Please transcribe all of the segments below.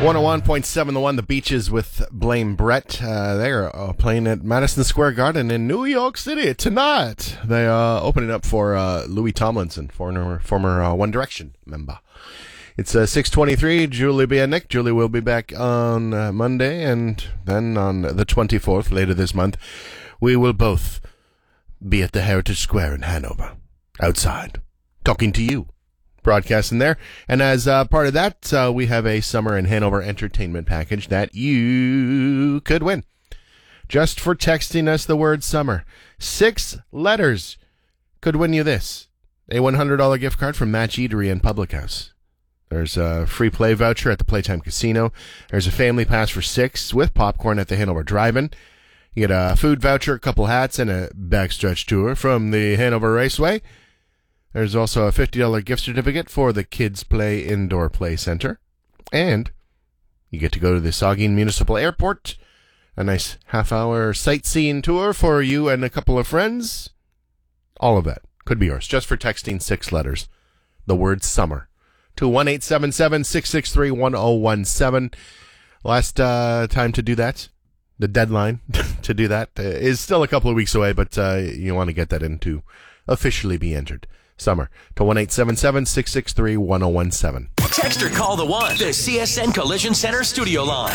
101.7 The One, The Beaches with Blame Brett. They're playing at Madison Square Garden in New York City tonight. They opening up for Louis Tomlinson, former One Direction member. It's 6:23. Julie B. and Nick. Julie will be back on Monday, and then on the 24th, later this month, we will both be at the Heritage Square in Hanover, outside, talking to you. Broadcasting there. And as part of that, we have a Summer in Hanover entertainment package that you could win. Just for texting us the word summer. 6 letters could win you this. A $100 gift card from Match Eatery and Public House. There's a free play voucher at the Playtime Casino. There's a family pass for 6 with popcorn at the Hanover Drive-In. You get a food voucher, a couple hats, and a backstretch tour from the Hanover Raceway. There's also a $50 gift certificate for the Kids Play Indoor Play Center. And you get to go to the Saugeen Municipal Airport. A nice half-hour sightseeing tour for you and a couple of friends. All of that could be yours, just for texting 6 letters. The word summer to 1-877-663-1017. Last time to do that. The deadline to do that is still a couple of weeks away, but you want to get that in to officially be entered. Summer to 1-877-663-1017. Text or call the One, the CSN Collision Center studio line.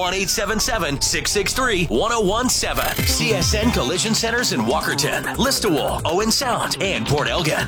1-877-663-1017. CSN Collision Centers in Walkerton, Listowel, Owen Sound, and Port Elgin.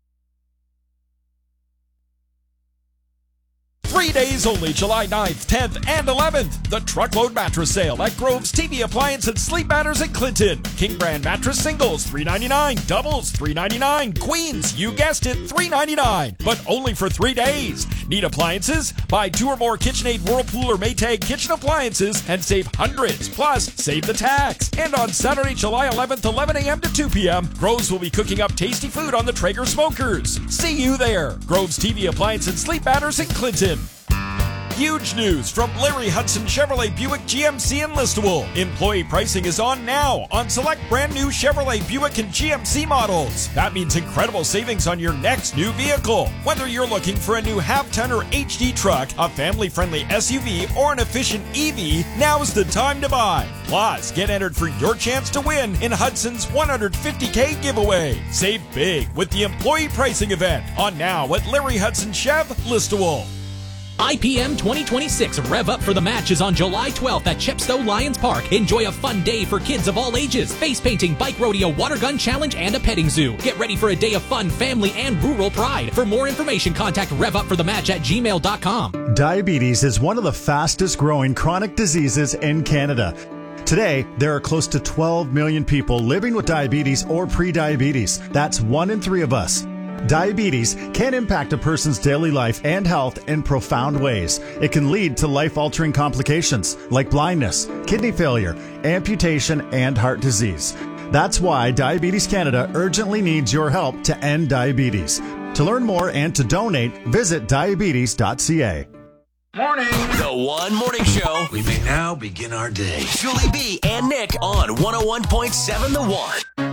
3 days only, July 9th, 10th, and 11th. The Truckload Mattress Sale at Grove's TV Appliance and Sleep Matters in Clinton. King Brand Mattress Singles, $3.99. Doubles, $3.99. Queens, you guessed it, $3.99. But only for 3 days. Need appliances? Buy 2 or more KitchenAid, Whirlpool, or Maytag kitchen appliances and save hundreds. Plus, save the tax. And on Saturday, July 11th, 11 a.m. to 2 p.m., Grove's will be cooking up tasty food on the Traeger smokers. See you there. Grove's TV Appliance and Sleep Matters in Clinton. Huge news from Larry Hudson Chevrolet Buick GMC in Listowel. Employee pricing is on now on select brand new Chevrolet Buick and GMC models. That means incredible savings on your next new vehicle. Whether you're looking for a new half-ton or HD truck, a family-friendly SUV, or an efficient EV, now's the time to buy. Plus, get entered for your chance to win in Hudson's $150K giveaway. Save big with the employee pricing event on now at Larry Hudson Chev, Listowel. IPM 2026 Rev Up for the Match is on July 12th at Chepstow Lions Park. Enjoy a fun day for kids of all ages. Face painting, bike rodeo, water gun challenge, and a petting zoo. Get ready for a day of fun, family, and rural pride. For more information, contact revupforthematch@gmail.com. Diabetes is one of the fastest growing chronic diseases in Canada. Today, there are close to 12 million people living with diabetes or pre-diabetes. That's 1 in 3 of us. Diabetes can impact a person's daily life and health in profound ways. It can lead to life-altering complications like blindness, kidney failure, amputation, and heart disease. That's why Diabetes Canada urgently needs your help to end diabetes. To learn more and to donate, visit diabetes.ca. Morning. The One Morning Show. We may now begin our day. Julie B. and Nick on 101.7 The One.